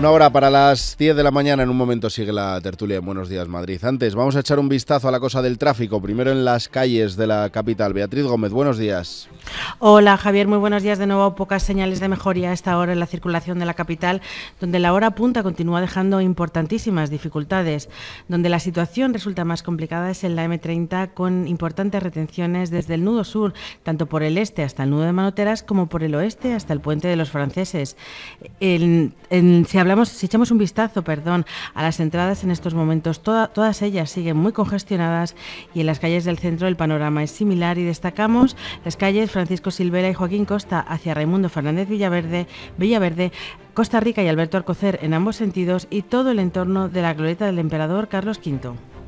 Una hora para las 10 de la mañana, en un momento sigue la tertulia en Buenos Días Madrid. Antes, vamos a echar un vistazo a la cosa del tráfico, primero en las calles de la capital. Beatriz Gómez, buenos días. Hola Javier, muy buenos días de nuevo. Pocas señales de mejoría a esta hora en la circulación de la capital, donde la hora punta continúa dejando importantísimas dificultades. Donde la situación resulta más complicada es en la M30, con importantes retenciones desde el nudo sur, tanto por el este hasta el nudo de Manoteras como por el oeste hasta el puente de los franceses. Si echamos un vistazo, a las entradas en estos momentos, todas ellas siguen muy congestionadas, y en las calles del centro el panorama es similar, y destacamos las calles Francisco Silvera y Joaquín Costa hacia Raimundo Fernández Villaverde, Costa Rica y Alberto Alcocer en ambos sentidos, y todo el entorno de la glorieta del Emperador Carlos V.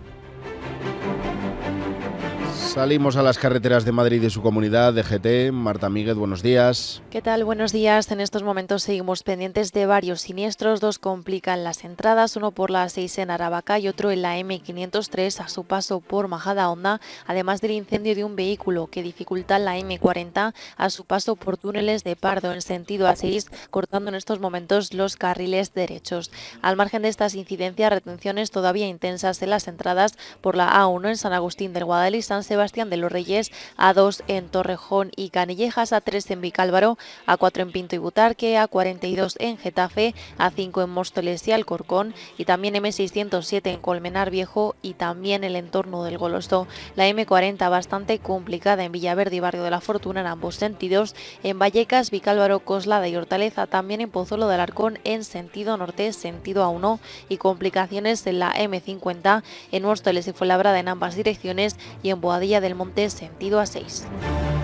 Salimos a las carreteras de Madrid y su comunidad, DGT. Marta Míguez, buenos días. ¿Qué tal? Buenos días. En estos momentos seguimos pendientes de varios siniestros. Dos complican las entradas, uno por la A6 en Aravaca y otro en la M503 a su paso por Majadahonda, además del incendio de un vehículo que dificulta la M40 a su paso por túneles de Pardo en sentido A6, cortando en estos momentos los carriles derechos. Al margen de estas incidencias, retenciones todavía intensas en las entradas por la A1 en San Agustín del Guadal y San Sebastián de los Reyes, A2 en Torrejón y Canillejas, A3 en Vicálvaro, A4 en Pinto y Butarque, A42 en Getafe, A5 en Móstoles y Alcorcón, y también M607 en Colmenar Viejo y también el entorno del Golostó. La M40 bastante complicada en Villaverde y Barrio de la Fortuna en ambos sentidos, en Vallecas, Vicálvaro, Coslada y Hortaleza, también en Pozuelo de Alarcón en sentido norte, sentido A1, y complicaciones en la M50 en Móstoles y Fuenlabrada en ambas direcciones, y en Boadilla del Monte sentido A6.